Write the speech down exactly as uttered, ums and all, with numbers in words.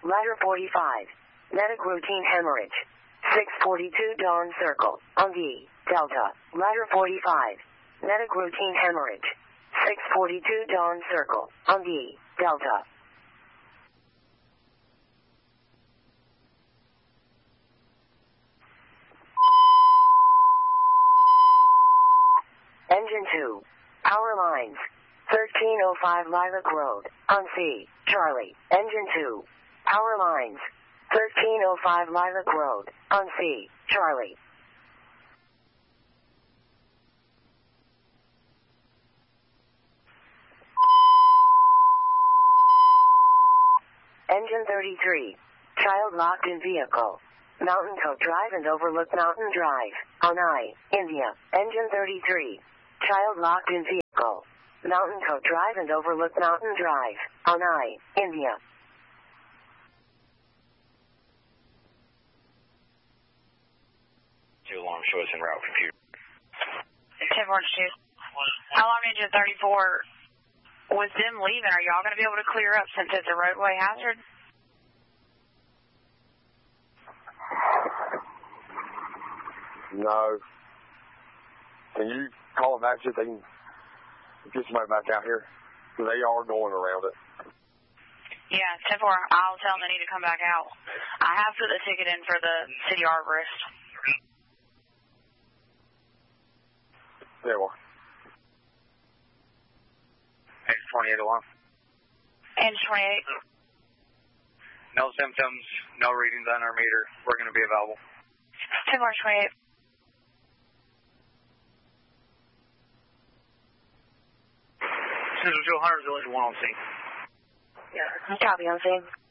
Ladder forty-five. Medic routine hemorrhage. six forty-two Dawn Circle. On V. Delta. Ladder forty-five. Medic routine hemorrhage. six forty-two Dawn Circle. On V. Delta. Engine two. Power lines. thirteen oh five Lilac Road. On C. Charlie. Engine two. Power lines. thirteen oh five Lilac Road. On C. Charlie. Engine thirty-three. Child locked in vehicle. Mountain Coat Drive and Overlook Mountain Drive. On I. India. Engine thirty-three. Child locked in vehicle. Mountain Coat Drive and Overlook Mountain Drive. On I. India. Two alarm show us en route computer. ten forty-two. Alarm engine thirty-four. With them leaving, are y'all going to be able to clear up since it's a roadway hazard? No. Can you call them back so they can get somebody back out here? Because they are going around it. Yeah, ten four. I'll tell them they need to come back out. I have put the ticket in for the city arborist. Yeah, well. Engine twenty-eight alarm. Engine twenty-eight. No symptoms, no readings on our meter. We're going to be available. ten four twenty-eight. Central two hundred, village one on scene. Yeah. Copy on scene.